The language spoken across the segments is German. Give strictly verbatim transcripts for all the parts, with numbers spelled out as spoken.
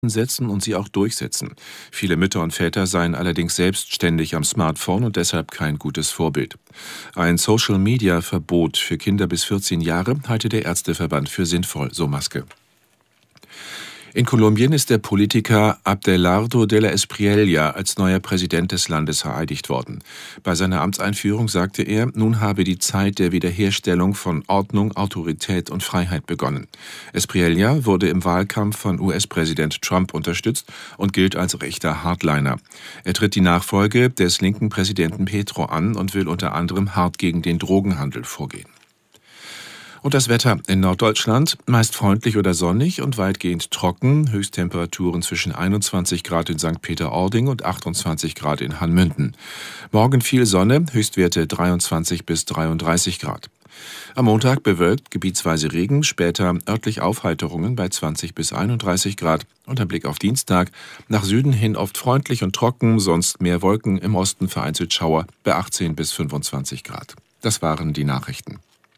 setzen und sie auch durchsetzen. Viele Mütter und Väter seien allerdings selbst ständig am Smartphone und deshalb kein gutes Vorbild. Ein Social-Media-Verbot für Kinder bis vierzehn Jahre halte der Ärzteverband für sinnvoll, so Maske. In Kolumbien ist der Politiker Abelardo de la Espriella als neuer Präsident des Landes vereidigt worden. Bei seiner Amtseinführung sagte er, nun habe die Zeit der Wiederherstellung von Ordnung, Autorität und Freiheit begonnen. Espriella wurde im Wahlkampf von U S-Präsident Trump unterstützt und gilt als rechter Hardliner. Er tritt die Nachfolge des linken Präsidenten Petro an und will unter anderem hart gegen den Drogenhandel vorgehen. Und das Wetter in Norddeutschland meist freundlich oder sonnig und weitgehend trocken. Höchsttemperaturen zwischen einundzwanzig Grad in Sankt Peter-Ording und achtundzwanzig Grad in Hanmünden. Morgen viel Sonne, Höchstwerte dreiundzwanzig bis dreiunddreißig Grad. Am Montag bewölkt, gebietsweise Regen, später örtlich Aufheiterungen bei zwanzig bis einunddreißig Grad. Und ein Blick auf Dienstag, nach Süden hin oft freundlich und trocken, sonst mehr Wolken, im Osten vereinzelt Schauer bei achtzehn bis fünfundzwanzig Grad. Das waren die Nachrichten.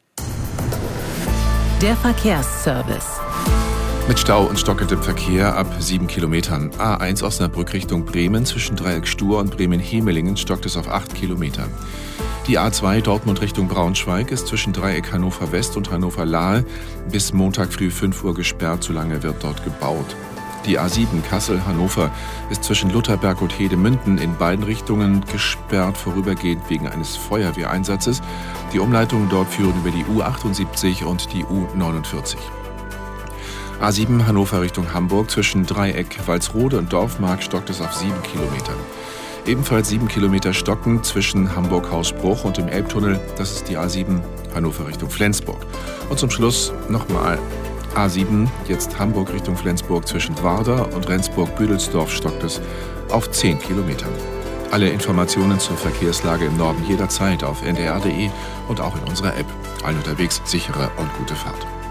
Der Verkehrsservice. Mit Stau und stockendem Verkehr ab sieben Kilometern. A eins Osnabrück Richtung Bremen zwischen Dreieck Stur und Bremen-Hemelingen stockt es auf acht Kilometern. Die A zwei Dortmund Richtung Braunschweig ist zwischen Dreieck Hannover West und Hannover Lahe bis Montag früh fünf Uhr gesperrt, solange wird dort gebaut. Die A sieben Kassel-Hannover ist zwischen Lutherberg und Hedemünden in beiden Richtungen gesperrt, vorübergehend wegen eines Feuerwehreinsatzes. Die Umleitungen dort führen über die U achtundsiebzig und die U neunundvierzig. A sieben Hannover Richtung Hamburg zwischen Dreieck Walsrode und Dorfmark stockt es auf sieben Kilometern. Ebenfalls sieben Kilometer stocken zwischen Hamburg-Hausbruch und dem Elbtunnel. Das ist die A sieben Hannover Richtung Flensburg. Und zum Schluss nochmal A sieben, jetzt Hamburg Richtung Flensburg zwischen Warder und Rendsburg-Büdelsdorf stockt es auf zehn Kilometern. Alle Informationen zur Verkehrslage im Norden jederzeit auf n d r punkt d e und auch in unserer App. Allen unterwegs sichere und gute Fahrt.